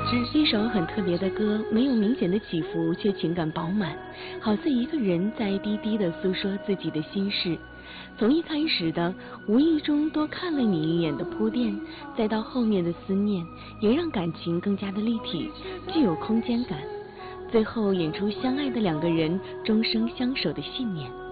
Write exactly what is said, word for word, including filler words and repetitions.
一首很特别的歌，没有明显的起伏，却情感饱满，好似一个人在低低的诉说自己的心事。从一开始的无意中多看了你一眼的铺垫，再到后面的思念，也让感情更加的立体，具有空间感。最后演出相爱的两个人终生相守的信念。